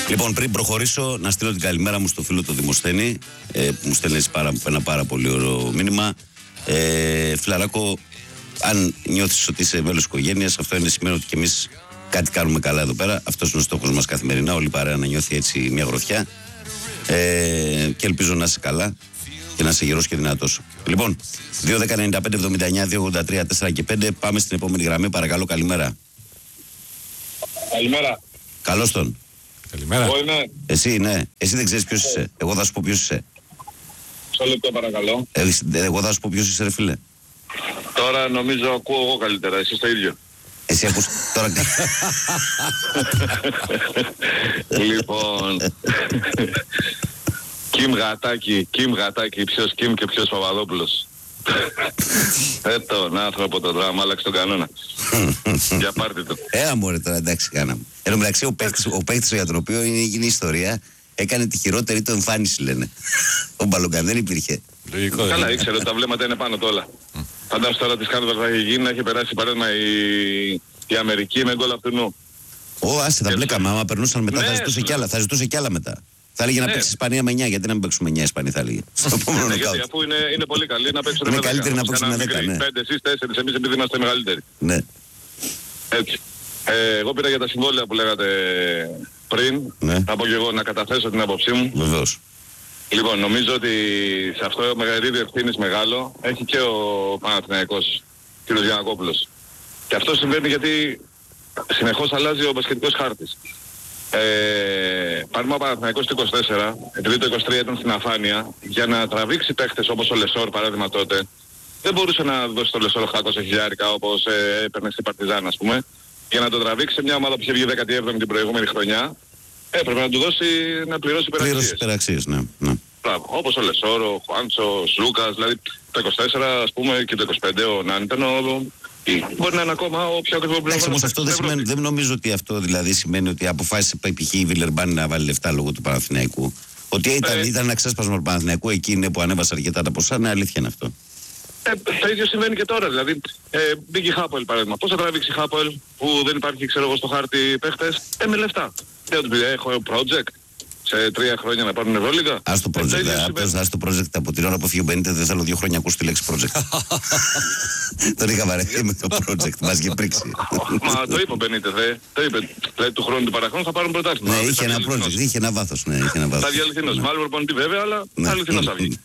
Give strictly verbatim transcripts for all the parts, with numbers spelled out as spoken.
Λοιπόν, πριν προχωρήσω, να στείλω την καλημέρα μου στο φίλο του Δημοσθένη, ε, που μου στέλνει πάρα, ένα πάρα πολύ ωραίο μήνυμα. Ε, Φιλαράκο, αν νιώθεις ότι είσαι μέλος οικογένειας, αυτό είναι σημαίνει ότι κι εμείς κάτι κάνουμε καλά εδώ πέρα. Αυτός είναι ο στόχος μας καθημερινά. Όλη η παρέα να νιώθει έτσι μια γροθιά. Ε, και ελπίζω να είσαι καλά και να είσαι γερός και δυνατός. Λοιπόν, δύο δέκα ενενήντα πέντε εβδομήντα εννιά δύο ογδόντα τρία τέσσερα και πέντε. Πάμε στην επόμενη γραμμή. Παρακαλώ, καλημέρα. Καλημέρα. Καλώς τον. Καλημέρα. Εγώ είμαι. Εσύ, ναι. Εσύ δεν ξέρεις ποιος είσαι. Εγώ θα σου πω ποιος είσαι. Μισό λεπτό παρακαλώ. Ε, εγώ θα σου πω ποιος είσαι, ρε φίλε. Τώρα νομίζω ακούω εγώ καλύτερα. Εσείς το ίδιο. Εσύ ακούς τώρα. Λοιπόν. Κιμ Γατάκη, Κιμ Γατάκη, ποιος Κιμ και ποιος Παπαδόπουλος. Ε, τον άνθρωπο το δράμα, άλλαξε τον κανόνα. Για πάρτι του. Έλα μωρέ τώρα, εντάξει κάναμε. Εν τω μεταξύ ο παίκτης, ο παίκτης για τον οποίο είναι γίνει ιστορία, έκανε τη χειρότερη του εμφάνιση, λένε. Ο Μπαλογκάν δεν υπήρχε. Λογικό. Καλά, ήξερε ότι τα βλέμματα είναι πάνω του όλα. Φαντάσου τώρα της Κάνβας θα έχει γίνει να έχει περάσει παράδειγμα η, η Αμερική με γκολ αυτού νου. Ω, άσε, τα μπλέκαμε. Άμα περνούσαν μετά, Ναι, θα, ζητούσε κι άλλα, θα ζητούσε κι άλλα μετά. Θα έλεγε να Ναι. παίξει Ισπανία με εννιά, γιατί να μην παίξουμε εννιά Ισπανία, θα έλεγε. Στο επόμενο Ναι, γιατί νοκάουτ. αφού είναι, είναι πολύ καλή να παίξουν Είναι με καλύτερη δέκα. να παίξουν με Κανένα δέκα, μικρή. ναι. Πέντε, εσείς τέσσερις, εμείς επειδή είμαστε μεγαλύτεροι. Ναι. Έτσι. Ε, εγώ πήρα για τα συμβόλαια που λέγατε πριν. Ναι. Να πω και εγώ να καταθέσω την άποψή μου. Βεβαίως. Λοιπόν, νομίζω ότι σε αυτό μεγαλύτερη ευθύνης μεγάλο έχει και ο Παναθηναϊκός, κ. Γιαννακόπουλος. Και αυτό συμβαίνει γιατί συνεχώς αλλάζει ο μπασκετικός χάρτης. Ε, Πάρουμε ο Παναθηναϊκός το είκοσι τέσσερα, επειδή το είκοσι τρία ήταν στην αφάνεια, για να τραβήξει παίχτες όπως ο Λεσόρ παράδειγμα τότε, δεν μπορούσε να δώσει το Λεσόρ οκτακόσια χιλιάρικα όπως ε, έπαιρνε στην Παρτιζάν ας πούμε, για να το τραβήξει σε μια ομάδα που είχε βγει δέκατη έβδομη την προηγούμενη χρονιά, έπρεπε να του δώσει να πληρώσει υπεραξίες. Πλήρωση υπεραξίες, ναι. ναι. Μπράβο, όπως ο Λεσόρ, ο Χουάντσο, ο Σλούκας, δηλαδή το είκοσι τέσσερα ας πούμε και το είκοσι πέντε ο Νάν ήταν ο... Μπορεί να είναι ακόμα ο πιο ακριβό πλέον. Εντάξει, όμως αυτό δεν, σημαίνει, δεν νομίζω ότι αυτό δηλαδή σημαίνει ότι αποφάσισε π.χ. η Βιλερμπάν να βάλει λεφτά λόγω του Παναθηναϊκού. Ότι ήταν, Ε, ήταν ένα ξέσπασμα του Παναθηναϊκού εκεί είναι που ανέβασε αρκετά τα ποσά, ναι, αλήθεια είναι αυτό. Ε, το ίδιο συμβαίνει και τώρα. Δηλαδή, ε, μπήκε η Χάπολ παράδειγμα. Πώς θα τραβήξει η Χάπολ που δεν υπάρχει, ξέρω εγώ, στο χάρτη παίχτες, ε, με λεφτά. Δεν του πει, έχω project σε τρία χρόνια να πάρουν Ευρωλίγα. Ας το project, ε, απλώς ας το project από την ώρα που φύγει ο Μπενίτες, δεν θέλω δύο χρόνια να ακούσει τη λέξη project. Τον είχα βαρεθεί με το project, μας είχε πρίξει. Μα το είπε ο Μπενίτες, δε. Το είπε. Δηλαδή του χρόνου του παραχρόνου θα πάρουν πρωτάθλημα. Ναι, Θα είχε ένα διαλυθινός. project, είχε ένα βάθος, ναι, είχε ένα Θα βάθος. διαλυθινός. Ναι. Μάλλον προπονητή βέβαια, αλλά Ναι. αληθινός θα βγει.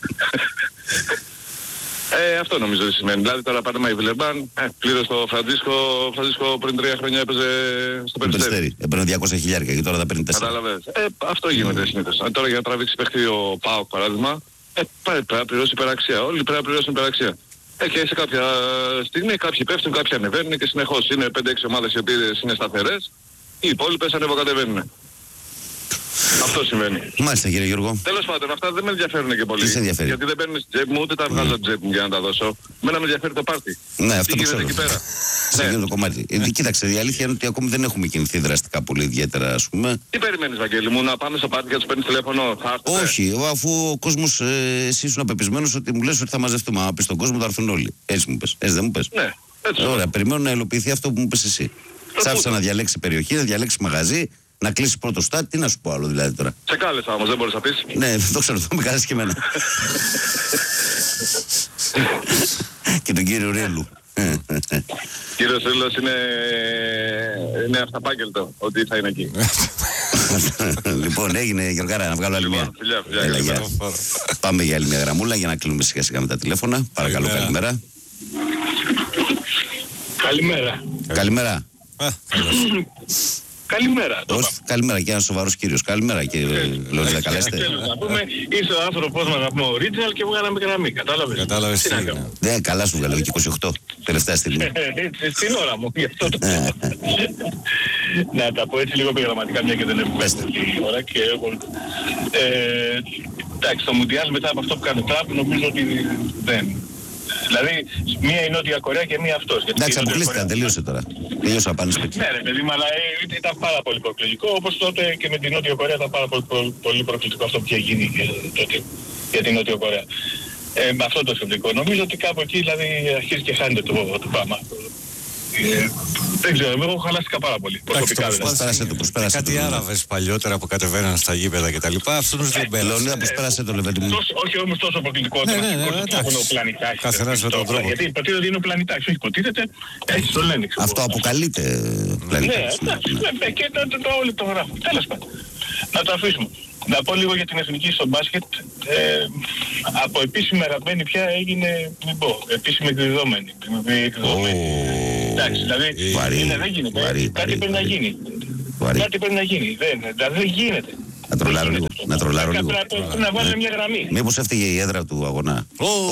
Ε, αυτό νομίζω ότι σημαίνει. Δηλαδή τώρα πάρουμε η Βιλερμπάν, ε, πλήρωσε το Φραντζίσκο, ο Φραντζίσκο πριν τρία χρόνια έπαιζε στο Το Περιστέρι. Περιστέρι, έπαιρνε διακόσια χιλιάρικα και τώρα θα παίρνει τέσσερα. Κατάλαβες. Ε, αυτό γίνεται συνήθως. Ε, τώρα για να τραβήξει παίχτη ο ΠΑΟΚ παράδειγμα, ε, πρέπει να πληρώσει υπεραξία. Όλοι πρέπει να πληρώσουν υπεραξία. Ε, και σε κάποια στιγμή κάποιοι πέφτουν, κάποιοι ανεβαίνουν και συνεχώς είναι πέντε έξι ομάδες οι οποίες είναι σταθερές, οι υπόλοιπες ανεβοκατεβαίνουν. Αυτό συμβαίνει. Μάλιστα, κύριε Γιώργο. Τέλος πάντων, αυτά δεν με ενδιαφέρουν και πολύ. Τι σε ενδιαφέρει? Γιατί δεν παίρνουν στην τσέπη μου, ούτε τα βγάζω από την τσέπη μου για να τα δώσω. Μένα με ενδιαφέρει το πάρτι. Ναι, αυτό Τι το γίνεται ξέρω. εκεί πέρα. Σε Ναι. εκείνο το κομμάτι. Ε, κοίταξε, η αλήθεια είναι ότι ακόμη δεν έχουμε κινηθεί δραστικά πολύ ιδιαίτερα, ας πούμε. Τι περιμένεις, Βαγγέλη μου, να πάμε στο πάρτι και να τους παίρνεις τηλέφωνο, θα έρθουνε? Όχι, αφού ο κόσμος, ε, εσύ ήσουν απεπισμένος ότι μου λες ότι θα μαζευτούμε. Αν πεις στον κόσμο θα έρθουν όλοι. Έτσι μου πες. Έτσι δεν μου πες. Ναι, έτσι. Ωραία, περιμένω να υλοποιηθεί αυτό που μου πες εσύ. Σ' άφησα να διαλέξει περιοχή, να διαλέξει μαγαζί, να κλείσει πρώτο στάτη. Τι να σου πω άλλο δηλαδή τώρα. Σε κάλεσα όμως, δεν μπορείς να πεις. Ναι, το ξέρω, θα με κάλεσε και εμένα. Και τον κύριο Ρέλου. Κύριος Ρήλος είναι, είναι αυταπάγγελτο ότι θα είναι εκεί. Λοιπόν, έγινε Γιωργάρα, να βγάλω άλλη μια. Λοιπόν, φιλιά, φιλιά, Έλα, καλημέρα. γεια. Πάμε για άλλη μια γραμμούλα για να κλείνουμε σιγά σιγά με τα τηλέφωνα. Παρακαλώ, καλημέρα. Καλημέρα. Καλημέρα. Α, καλώς. Καλημέρα. το Ως, καλημέρα και ένας σοβαρός κύριος. Καλημέρα κύριε Λεωνίδα, καλέστε. είπα. Θέλω να πούμε, είσαι ο άνθρωπος μας να πούμε ο Ρίτσαλ και βγάλαμε γραμμή. Κατάλαβες. Κατάλαβες Τι τι να έγινε. κάνω. Ναι, καλά σου βγάλε και είκοσι οκτώ τελευταία στιγμή. Ε, Στην ώρα μου, γι' αυτό το λέω. Να τα πω έτσι λίγο επιγραμματικά, μια και δεν έχουμε Πέστε. πολύ ώρα και έχω... Ε, εντάξει, το Μουντιάλ μετά από αυτό που κάνει ο Τραμπ νομίζω ότι δεν... Δηλαδή, μία η Νότια Κορέα και μία αυτός. Γιατί Εντάξει, η Νότια αποκλείστηκαν, Κορέα- τελείωσε τώρα. Τελείωσε να πάνε σπίτι. Ναι, ρε παιδί μου, αλλά ε, ήταν πάρα πολύ προκλητικό. Όπως τότε και με την Νότια Κορέα ήταν πάρα πολύ, πολύ, πολύ προκλητικό αυτό που είχε γίνει και τότε για την Νότια Κορέα. Ε, με αυτό το σκεπτικό. Νομίζω ότι κάπου εκεί δηλαδή αρχίζει και χάνεται το, το πράγμα. Ε, δεν ξέρω, εγώ χαλάστηκα πάρα πολύ. Προσωπικά δηλαδή. Προσπέρασε το, προσπέρασε κάτι το. Άραβες παλιότερα που κατεβαίναν στα γήπεδα κτλ. Αυτούς δεν μπαίνουν. Λεωνίδα, προσπέρασε το Λεβέντη μου. Όχι όμως τόσο προκλητικό. Ναι, ναι, ναι, εντάξει. Καθένας με τον τρόπο. Γιατί υποτίθεται ότι είναι ο πλανητάρχης. Όχι, υποτίθεται, έτσι το λένε. Αυτό αποκαλείται Ναι, πλανητάρχης. εντάξει, ναι, και το όλοι το γράφουν. Τέλος πάντων. Να το αφήσουμε. Να πω λίγο για την εθνική στο μπάσκετ. Ε, από επίσημη αγαπημένη πια έγινε, μην πω, επίσημη εκδιδόμενη. Εντάξει, δηλαδή Βαρύ, είναι, δεν γίνεται. βαρύ, Κάτι βαρύ, πρέπει να βαρύ. γίνει. Βαρύ. Κάτι πρέπει να γίνει. Δεν, δηλαδή δεν γίνεται. Να τρολάρω λίγο. Να τρολάρω λίγο. Πρέπει να βάλουμε μια γραμμή. Μήπως έφταιγε η έδρα του αγώνα.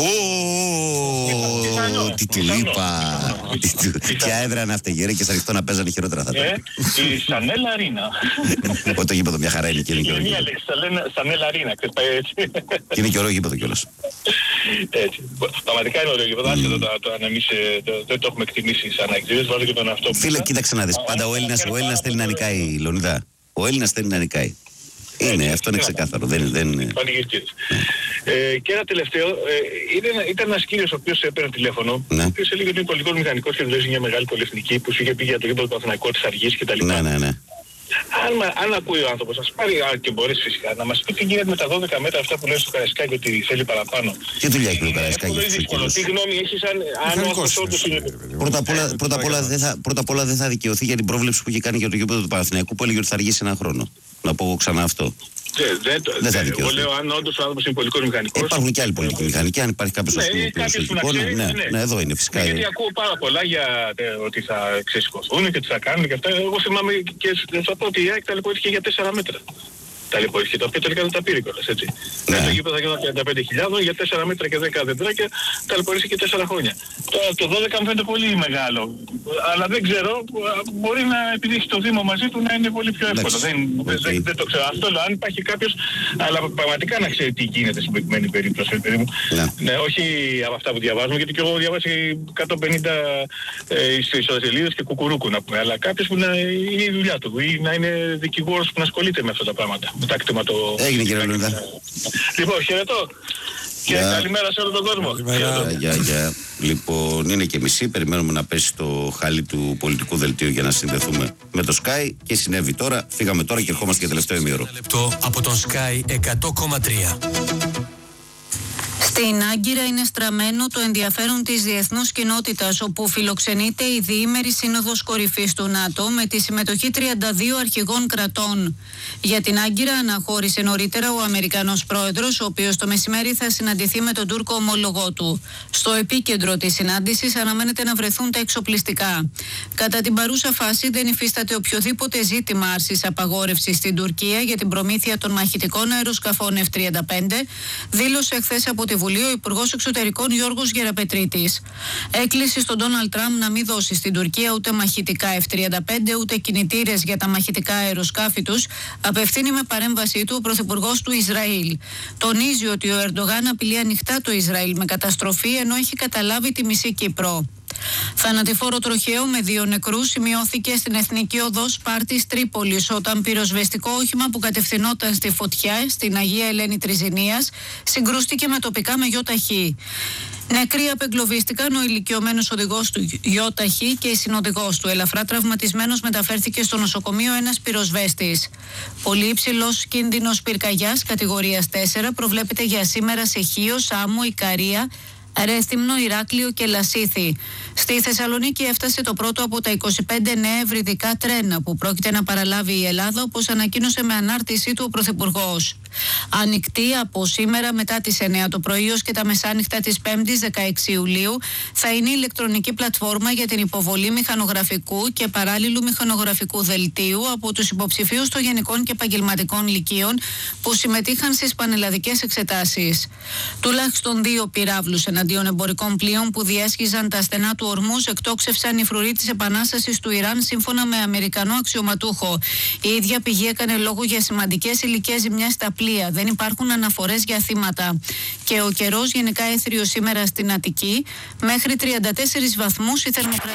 Πιθανό, Τι του πιθανό, είπα. Ποια έδρα να έφταιγε ρε, και σε ανοιχτό να παίζανε χειρότερα θα Ε, ήταν. η Σανέλ Αρίνα. Όχι το γήπεδο, μια χαρά είναι και είναι και Είναι ωραίο μια γήπεδο. λέξη, Σανέλ Αρίνα, ξέρεις, πάει έτσι. Και είναι και ωραίο γήπεδο κιόλας. Έτσι. Πραγματικά είναι ωραίο γήπεδο, άσχετο το αν εμείς δεν το έχουμε εκτιμήσει σαν αεξίδες, βάζω και τον εαυτό μου. Φίλε, κοίταξε να δεις. Πάντα ο Έλληνας, ο Έλληνας θέλει να νικάει, Λεωνίδα. Ο Έλληνας θέλει να νικάει. Είναι, αυτό είναι ξεκάθαρο. Δεν, δεν... Πανηγυρικές. Ε, και ένα τελευταίο, ε, ήταν, ήταν ένας κύριος ο οποίος έπαιρνε τηλέφωνο, Ναι. ο οποίος έλεγε ότι είναι πολιτικός μηχανικός και δουλεύει μια μεγάλη πολυεθνική που σου είχε πει για το γήπεδο του Παναθηναϊκού της Αργής κτλ. Ναι, ναι, ναι. Αν, μα- αν ακούει ο άνθρωπος, ας πάρει, αν και μπορείς φυσικά, να μας πει τι γίνεται με τα δώδεκα μέτρα αυτά που λέει στο Καραϊσκάκι ότι θέλει παραπάνω. Τι δουλειά έχει ο Είναι Καραϊσκάκης πολύ αυτός ο δύσκολο. κύριος? Τι γνώμη έχεις αν, αν ο άνθρωπος όντως είναι... Πρώτα απ' όλα, πρώτα απ' όλα δεν θα, πρώτα απ' όλα δεν θα δικαιωθεί για την πρόβλεψη που είχε κάνει για το γήπεδο του Παναθηναϊκού που έλεγε ότι θα αργήσει ένα χρόνο. Να πω ξανά αυτό. Δεν, δεν, το- Δεν θα δεν- εγώ δικαιωθεί. λέω αν όντως ο άνθρωπος είναι πολιτικός μηχανικός. Υπάρχουν και άλλοι πολιτικοί μηχανικοί. Αν υπάρχει κάποιος Ναι, ας πούμε, κάποιος που να πλουσιωτικό, ξέρει, ναι, ναι. ναι, εδώ είναι φυσικά. Γιατί ακούω πάρα πολλά για ε, ότι θα ξεσηκωθούν και τι θα κάνουν και αυτά. Εγώ θυμάμαι και σ- θα πω ότι η ΑΕΚ ταλαιπωρήθηκε για τέσσερα μέτρα. Ταλαιπωρήθηκε, το οποίο τελικά δεν τα πήρε κιόλας, έτσι. Ναι. Ναι. Το γήπεδο θα γινόταν τριάντα πέντε χιλιάδες για τέσσερα μέτρα και δέκα δεντράκια ταλαιπωρήθηκε τέσσερα χρόνια. Τώρα το δώδεκα μου φαίνεται πολύ μεγάλο. Αλλά δεν ξέρω, μπορεί να επειδή έχει το Δήμο μαζί του να είναι πολύ πιο εύκολο. Εντάξει. Δεν, δεν, Οκ. δεν, δεν το ξέρω. Αυτό λέω, αν υπάρχει κάποιος, αλλά πραγματικά να ξέρει τι γίνεται στην προκειμένη περίπτωση. Παιδί μου. Ναι. Ναι, όχι από αυτά που διαβάζουμε, γιατί και εγώ διαβάσει εκατόν πενήντα ε, ιστοσελίδες και κουκουρούκου να πούμε. Αλλά κάποιος που να είναι η δουλειά του ή να είναι δικηγόρος που να ασχολείται με αυτά τα πράγματα. Με τα κτήματο... Έγινε, κύριε Λεωνίδα. Λοιπόν, χαιρετώ. Και Γεια. καλημέρα σε όλο τον κόσμο. Καλημέρα. Χαιρετώ. Γεια, γεια. Λοιπόν, είναι και μισή. Περιμένουμε να πέσει το χαλί του πολιτικού δελτίου για να συνδεθούμε με το Sky. Και συνέβη τώρα. Φύγαμε τώρα και ερχόμαστε για τελευταίο ημίωρο. Λεπτό από τον Sky εκατό κόμμα τρία. Στην Άγκυρα είναι στραμμένο το ενδιαφέρον της διεθνούς κοινότητας, όπου φιλοξενείται η διήμερη σύνοδος κορυφής του ΝΑΤΟ με τη συμμετοχή τριάντα δύο αρχηγών κρατών. Για την Άγκυρα αναχώρησε νωρίτερα ο Αμερικανός πρόεδρος, ο οποίος το μεσημέρι θα συναντηθεί με τον Τούρκο ομόλογό του. Στο επίκεντρο της συνάντησης αναμένεται να βρεθούν τα εξοπλιστικά. Κατά την παρούσα φάση δεν υφίσταται οποιοδήποτε ζήτημα άρσης απαγόρευσης στην Τουρκία για την προμήθεια των μαχητικών αεροσκαφών εφ τριάντα πέντε, δήλωσε χθες από τη Βουλή ο Υπουργός Εξωτερικών Γιώργος Γεραπετρίτης. Έκλεισε στον Ντόναλντ Τραμπ να μην δώσει στην Τουρκία ούτε μαχητικά εφ τριάντα πέντε ούτε κινητήρες για τα μαχητικά αεροσκάφη τους, απευθύνει με παρέμβασή του ο Πρωθυπουργός του Ισραήλ. Τονίζει ότι ο Ερντογάν απειλεί ανοιχτά το Ισραήλ με καταστροφή, ενώ έχει καταλάβει τη μισή Κύπρο. Θανατηφόρο τροχαίο με δύο νεκρούς σημειώθηκε στην Εθνική Οδό Σπάρτης Τρίπολης, όταν πυροσβεστικό όχημα που κατευθυνόταν στη φωτιά στην Αγία Ελένη Τριζηνίας συγκρούστηκε με τοπικά με γιοταχή. Νεκροί απεγκλωβίστηκαν ο ηλικιωμένος οδηγός του γιοταχή και η συνοδηγός του. Ελαφρά τραυματισμένος μεταφέρθηκε στο νοσοκομείο ένας πυροσβέστης. Πολύ υψηλός κίνδυνος πυρκαγιάς κατηγορίας τέσσερα προβλέπεται για σήμερα σε Χίο, Σάμο, Ικαρία, Ρέθυμνο, Ηράκλειο και Λασίθι. Στη Θεσσαλονίκη έφτασε το πρώτο από τα είκοσι πέντε νέα ευρυδικά τρένα που πρόκειται να παραλάβει η Ελλάδα, όπως ανακοίνωσε με ανάρτησή του ο Πρωθυπουργός. Ανοιχτή από σήμερα μετά τις εννιά το πρωί ως και τα μεσάνυχτα της πέμπτης δεκαέξι Ιουλίου θα είναι η ηλεκτρονική πλατφόρμα για την υποβολή μηχανογραφικού και παράλληλου μηχανογραφικού δελτίου από τους υποψηφίους των γενικών και επαγγελματικών λυκείων που συμμετείχαν στις πανελλαδικές εξετάσεις. Τουλάχιστον δύο πυράβλους εναντίον εμπορικών πλοίων που διέσχιζαν τα στενά του Ορμούζ εκτόξευσαν οι φρουροί της Επανάστασης του Ιράν, σύμφωνα με Αμερικανό αξιωματούχο. Η ίδια πηγή έκανε λόγο για σημαντικές υλικές ζημιές στα πλοία. Δεν υπάρχουν αναφορές για θύματα. Και ο καιρός γενικά έθριος σήμερα στην Αττική, μέχρι τριάντα τέσσερις βαθμούς η θερμοκρασία.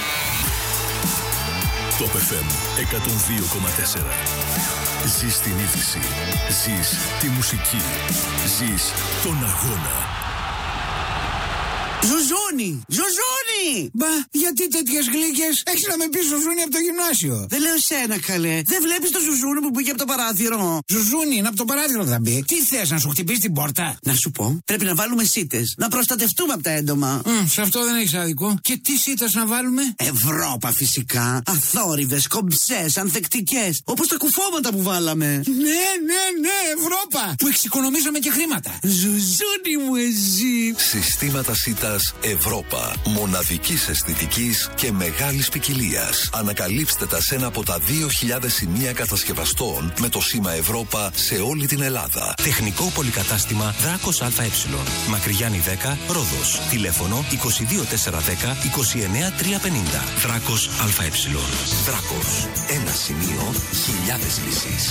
Top εφ εμ εκατόν δύο κόμμα τέσσερα. Ζεις την είδηση. Ζεις τη μουσική. Ζεις τον αγώνα. Ζουζούνι! Ζουζούνι! Ζούνι! Μπα, γιατί τέτοιες γλύκες? Έχεις να με πεις Ζουζούνι από το γυμνάσιο. Δεν λέω σένα, καλέ. Δεν βλέπεις το Ζουζούνι που μπήκε από το παράθυρο? Ζουζούνι, είναι από το παράθυρο θα μπει. Τι θες, να σου χτυπήσει την πόρτα? Να σου πω, πρέπει να βάλουμε σίτες. Να προστατευτούμε από τα έντομα. Mm, σε αυτό δεν έχεις άδικο. Και τι σίτες να βάλουμε? Ευρώπα φυσικά. Αθόρυβες, κομψές, ανθεκτικές. Όπως τα κουφώματα που βάλαμε. Ναι, ναι, ναι, Ευρώπα! Που εξοικονομήσαμε και χρήματα. Ζουζούνι μου εσύ. Συστήματα σίτας Ευρώπα. Μοναδικής αισθητικής και μεγάλης ποικιλίας. Ανακαλύψτε τα σε ένα από τα δύο χιλιάδες σημεία κατασκευαστών με το σήμα Ευρώπα σε όλη την Ελλάδα. Τεχνικό πολυκατάστημα Δράκος ΑΕ. Μακριγιάννη δέκα, Ρόδος. Τηλέφωνο είκοσι δύο τετρακόσια δέκα είκοσι εννέα τριακόσια πενήντα. Δράκος ΑΕ. Δράκος. Ένα σημείο, χιλιάδες λύσεις.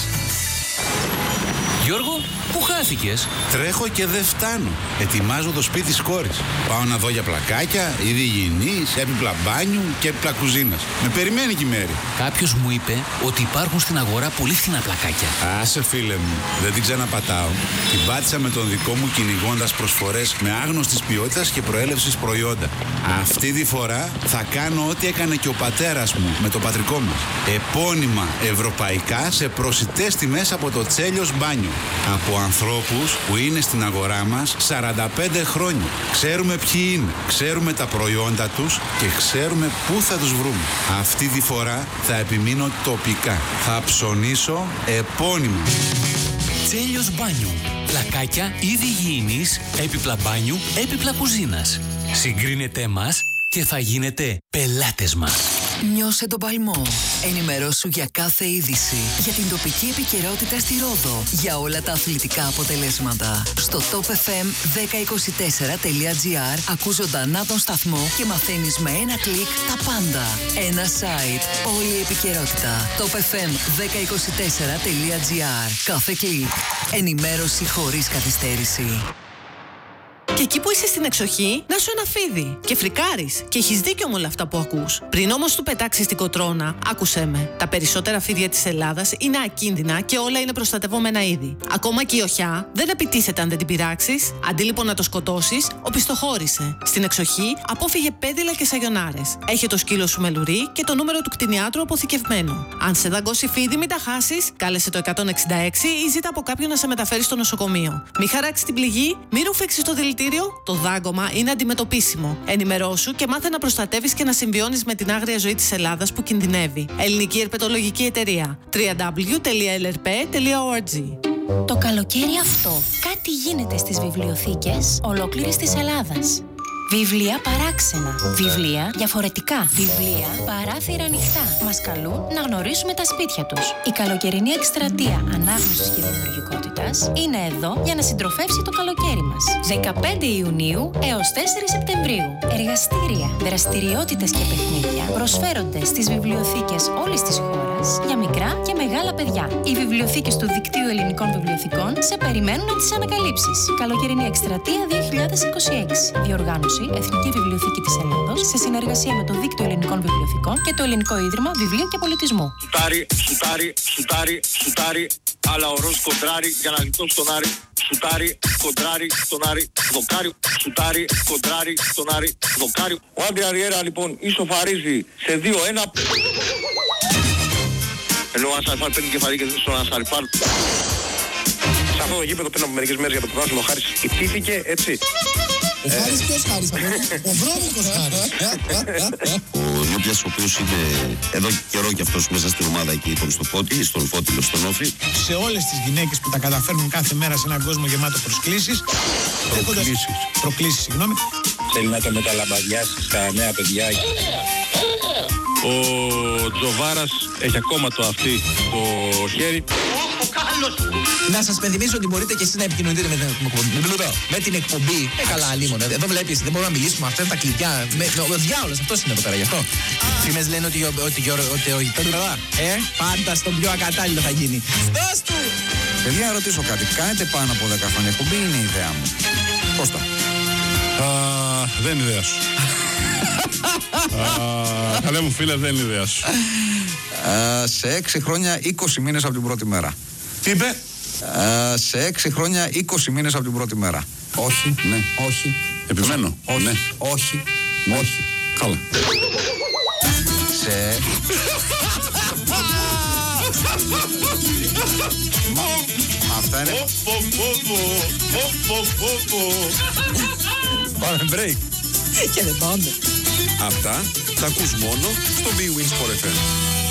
Γιώργο, πού χάθηκες? Τρέχω και δεν φτάνω. Ετοιμάζω το σπίτι της κόρης. Πάω να δω για πλακάκια, είδη υγιεινής, έπιπλα μπάνιου και έπιπλα κουζίνας. Με περιμένει και η Μέρη. Κάποιος μου είπε ότι υπάρχουν στην αγορά πολύ φθηνά πλακάκια. Άσε φίλε μου, δεν την ξαναπατάω. Την πάτησα με τον δικό μου κυνηγώντας προσφορές με άγνωστης ποιότητας και προέλευσης προϊόντα. Αυτή τη φορά θα κάνω ό,τι έκανε και ο πατέρας μου με το πατρικό μας. Επώνυμα ευρωπαϊκά σε προσιτές τιμές από το Τσέλιος Μπάνιο. Από ανθρώπους που είναι στην αγορά μας σαράντα πέντε χρόνια. Ξέρουμε ποιοι είναι, ξέρουμε τα προϊόντα τους και ξέρουμε πού θα τους βρούμε. Αυτή τη φορά θα επιμείνω τοπικά. Θα ψωνίσω επώνυμα. Τσέλιος Μπάνιου. Πλακάκια είδη υγιεινής, έπιπλα μπάνιου, έπιπλα κουζίνας. Συγκρίνετε μας και θα γίνετε πελάτες μας. Νιώσε τον παλμό. Ενημερώσου για κάθε είδηση, για την τοπική επικαιρότητα στη Ρόδο, για όλα τα αθλητικά αποτελέσματα. Στο top f m δέκα είκοσι τέσσερα τελεία gr ακούς ζωντανά τον σταθμό και μαθαίνεις με ένα κλικ τα πάντα. Ένα site, όλη η επικαιρότητα. top f m δέκα είκοσι τέσσερα τελεία gr. Κάθε κλικ. Ενημέρωση χωρίς καθυστέρηση. Και εκεί που είσαι στην εξοχή, να σου ένα φίδι. Και φρικάρεις. Και έχεις δίκιο με όλα αυτά που ακούς. Πριν όμως του πετάξεις την κοτρώνα, άκουσέ με. Τα περισσότερα φίδια της Ελλάδας είναι ακίνδυνα και όλα είναι προστατευόμενα είδη. Ακόμα και η οχιά δεν επιτίθεται αν δεν την πειράξεις. Αντί λοιπόν να το σκοτώσεις, οπισθοχώρησε. Στην εξοχή, απόφυγε πέδιλα και σαγιονάρες. Έχει το σκύλο σου με λουρί και το νούμερο του κτηνιάτρου αποθηκευμένο. Αν σε δαγκώσει φίδι, μην τα χάσεις. Κάλεσε το εκατόν εξήντα έξι ή ζήτα από κάποιον να σε μεταφέρει στο νοσοκομείο. Μη χαράξει την πληγή, μη ρουφήξεις το δηλητήριο. Το δάγκωμα είναι αντιμετωπίσιμο. Ενημερώσου και μάθε να προστατεύεις και να συμβιώνεις με την άγρια ζωή της Ελλάδας που κινδυνεύει. Ελληνική Ερπετολογική Εταιρεία. double-u double-u double-u τελεία ελ αρ πι τελεία org. Το καλοκαίρι αυτό κάτι γίνεται στις βιβλιοθήκες ολόκληρης της Ελλάδας. Βιβλία παράξενα. Βιβλία διαφορετικά. Βιβλία παράθυρα ανοιχτά. Μας καλούν να γνωρίσουμε τα σπίτια τους. Η καλοκαιρινή εκστρατεία ανάγνωσης και δημιουργικότητας είναι εδώ για να συντροφεύσει το καλοκαίρι μας. δεκαπέντε Ιουνίου έως τέσσερις Σεπτεμβρίου. Εργαστήρια, δραστηριότητες και παιχνίδια προσφέρονται στις βιβλιοθήκες όλης της χώρας για μικρά και μεγάλα παιδιά. Οι βιβλιοθήκες του Δικτύου Ελληνικών Βιβλιοθηκών σε περιμένουν να τις ανακαλύψεις. Καλοκαιρινή εκστρατεία δύο χιλιάδες είκοσι έξι. Διοργάνωση Εθνική Βιβλιοθήκη της Ελλάδος σε συνεργασία με το Δίκτυο Ελληνικών Βιβλιοθηκών και το Ελληνικό Ίδρυμα Βιβλίου και Πολιτισμού. Σουτάρι, σουτάρι, σουτάρι, σουτάρι, αλλά ο Ροζ κοντράρι για να γλιτώσει τον Άρη. Σουτάρι, κοντράρι, στον Άρη, δοκάρι, σουτάρι, κοντράρι, στον Άρη, δοκάρι. Ο Άντρια Ριέρα λοιπόν ισοφαρίζει σε δύο ένα. Ενώ ο Ασαριφάρ παίρνει κεφαλή και στον Ασαριφάρ. Σε αυτό το γήπεδο πριν από μερικές μέρες για το πρωτάθλημα ο Χάρης ιτήθηκε, έτσι. Ο Χάρης ποιος Χάρης, ο βρώμικος Χάρης. Ο Νιόπλιας, ο οποίος είναι εδώ και καιρό και αυτός μέσα στην ομάδα εκεί τον στο Φώτη, στον Φώτιλο, στον Όφη. Σε όλες τις γυναίκες που τα καταφέρνουν κάθε μέρα σε έναν κόσμο γεμάτο προσκλήσεις. Προκλήσεις. Προκλήσεις, συγγνώμη. Θέλει να το μεταλαμπαδιάσει στα νέα παιδιά. Ο Τζοβάρας έχει ακόμα το αυτί στο χέρι. Να σας πενθυμίσω ότι μπορείτε και εσείς να επικοινωνείτε με την εκπομπή. Με την εκπομπή. Ε, καλά, αλίμον. Εδώ βλέπεις, δεν μπορούμε να μιλήσουμε. Αυτά είναι τα κλειδιά. Ο διάολος, αυτός είναι εδώ πέρα, γι' αυτό. Φήμες λένε ότι ο Ε, πάντα στον πιο ακατάλληλο θα γίνει. Δώσ' του! Παιδιά, να ρωτήσω κάτι. Κάνετε πάνω από δέκα χρόνια εκπομπή, είναι η ιδέα μου. Κώστα. Δεν είναι ιδέα σου. Καλέ μου φίλε, δεν είναι ιδέα σου. Σε έξι χρόνια, είκοσι μήνες από την πρώτη μέρα. Τι είπε? Σε έξι χρόνια, είκοσι μήνες από την πρώτη μέρα. Όχι, ναι, όχι. Επιμένω. Όχι, ναι. όχι, ναι. όχι. Καλά. Σε... Αυτά είναι... Πάμε break. Και δεν πάμε. Αυτά τα ακούς μόνο στο Big Wins Sport εφ εμ.